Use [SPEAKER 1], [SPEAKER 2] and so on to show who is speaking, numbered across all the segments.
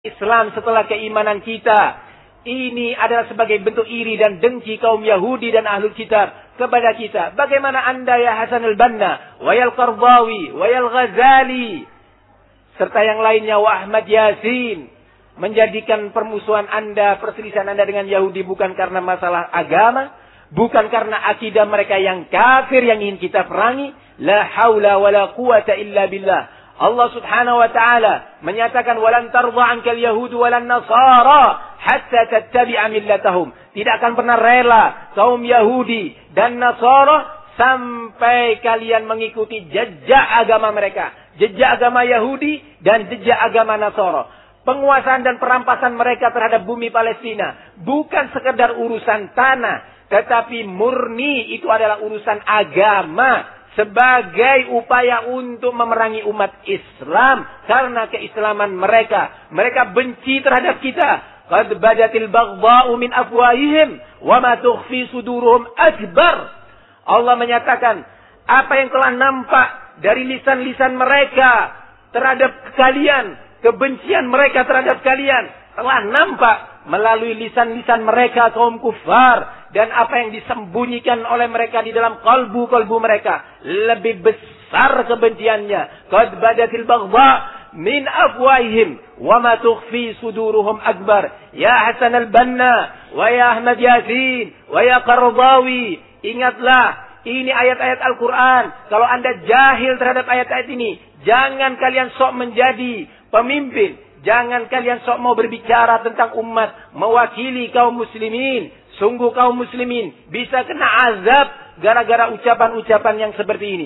[SPEAKER 1] Islam setelah keimanan kita. Ini adalah sebagai bentuk iri dan dengki kaum Yahudi dan Ahlul Kitab kepada kita. Bagaimana anda ya Hasan al-Banna, wa yal Qardawi, wa yal Ghazali, serta yang lainnya, wa Ahmad Yasin, menjadikan permusuhan anda, perselisihan anda dengan Yahudi bukan karena masalah agama, bukan karena akidah mereka yang kafir yang ingin kita perangi. La haula wa la quwata illa billah. Allah subhanahu wa ta'ala menyatakan walan tardha ankal yahudu walan nasara hatta tattabi'a millatahum. Tidak akan pernah rela kaum Yahudi dan Nasara sampai kalian mengikuti jejak agama mereka, jejak agama Yahudi dan jejak agama Nasara. Penguasaan dan perampasan mereka terhadap bumi Palestina bukan sekedar urusan tanah, tetapi murni itu adalah urusan agama. Sebagai upaya untuk memerangi umat Islam karena keislaman mereka. Mereka benci terhadap kita. Qad badatil baghdha'u min afwahihim wa ma tukhfi suduruhum akbar. Allah menyatakan apa yang telah nampak dari lisan-lisan mereka terhadap kalian, kebencian mereka terhadap kalian telah nampak melalui lisan-lisan mereka kaum kufar. Dan apa yang disembunyikan oleh mereka di dalam kalbu-kalbu mereka lebih besar kebenciannya. Qad badatil baghdha' min afwahihim wa ma tukhfi suduruhum akbar. Ya Hasan al-Banna wa ya Ahmad Yasin wa ya Qardawi, ingatlah ini ayat-ayat Al-Quran. Kalau anda jahil terhadap ayat-ayat ini, jangan kalian sok menjadi pemimpin, jangan kalian sok mau berbicara tentang umat, mewakili kaum muslimin. Sungguh kaum muslimin bisa kena azab gara-gara ucapan-ucapan yang seperti ini.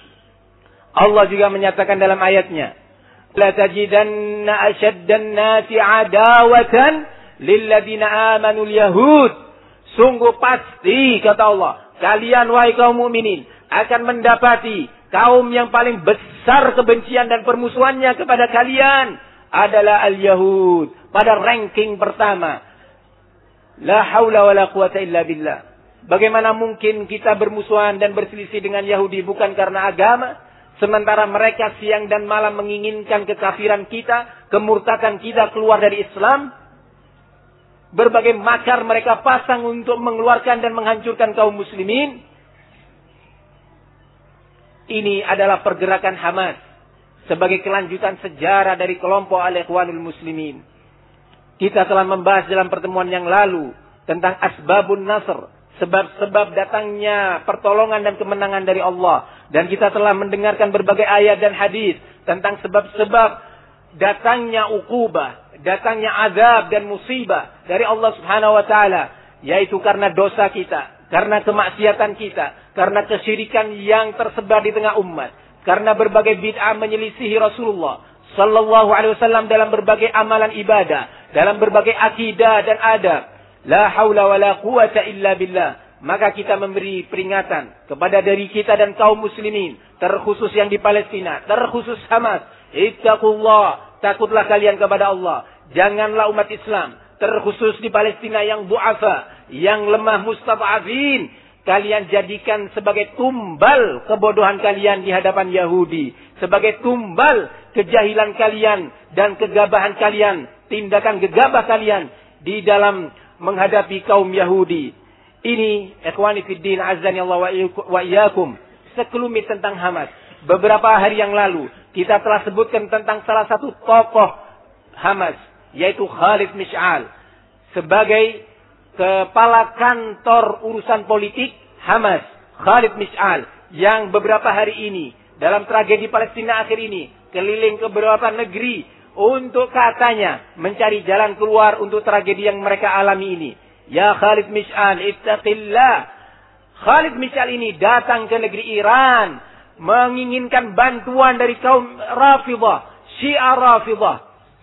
[SPEAKER 1] Allah juga menyatakan dalam ayatnya, la tajidanna ashaddan nasi adawatan lilladina amanul yahud. Sungguh pasti kata Allah, kalian wahai kaum mukminin akan mendapati kaum yang paling besar kebencian dan permusuhannya kepada kalian adalah al-Yahud pada ranking pertama. La haula wa la quwata illa billah. Bagaimana mungkin kita bermusuhan dan berselisih dengan Yahudi bukan karena agama, sementara mereka siang dan malam menginginkan kekafiran kita, kemurtadan kita keluar dari Islam. Berbagai makar mereka pasang untuk mengeluarkan dan menghancurkan kaum muslimin. Ini adalah pergerakan Hamas sebagai kelanjutan sejarah dari kelompok Al-Ikhwanul Muslimin. Kita telah membahas dalam pertemuan yang lalu tentang asbabun nasr, sebab-sebab datangnya pertolongan dan kemenangan dari Allah. Dan kita telah mendengarkan berbagai ayat dan hadis tentang sebab-sebab datangnya uqubah, datangnya azab dan musibah dari Allah Subhanahu wa taala, yaitu karena dosa kita, karena kemaksiatan kita, karena kesyirikan yang tersebar di tengah umat, karena berbagai bid'ah menyelisihi Rasulullah sallallahu alaihi wasallam dalam berbagai amalan ibadah, dalam berbagai akidah dan adab. La haula wa la quwata illa billah. Maka kita memberi peringatan kepada diri kita dan kaum muslimin, terkhusus yang di Palestina, terkhusus Hamas. Ittaqullah, takutlah kalian kepada Allah. Janganlah umat Islam, terkhusus di Palestina yang du'afa, yang lemah mustad'afin, kalian jadikan sebagai tumbal kebodohan kalian di hadapan Yahudi, sebagai tumbal kejahilan kalian dan kegabahan kalian, tindakan gegabah kalian di dalam menghadapi kaum Yahudi. Ini ikhwani fiddin azani Allah wa iyyakum, sekelumit tentang Hamas. Beberapa hari yang lalu kita telah sebutkan tentang salah satu tokoh Hamas, yaitu Khalid Mish'al, sebagai kepala kantor urusan politik Hamas. Khalid Mish'al yang beberapa hari ini dalam tragedi Palestina akhir ini keliling ke beberapa negeri untuk katanya mencari jalan keluar untuk tragedi yang mereka alami ini. Ya Khalid Mish'al, ittaqillah. Khalid Mish'al ini datang ke negeri Iran menginginkan bantuan dari kaum Rafidah, Syiah Rafidah.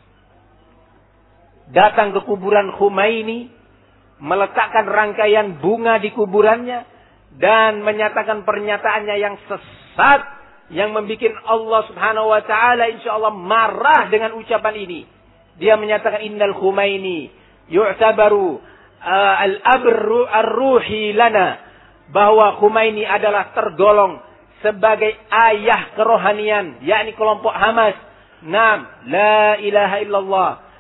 [SPEAKER 1] Datang ke kuburan Khomeini, meletakkan rangkaian bunga di kuburannya dan menyatakan pernyataannya yang sesat, yang membuat Allah Subhanahu wa taala insyaallah marah dengan ucapan ini. Dia menyatakan innal Khomeini yu'tabaru al-abr ar-ruhi lana, bahwa Khomeini adalah tergolong sebagai ayah kerohanian, yakni kelompok Hamas. Naam, la ilaha illallah.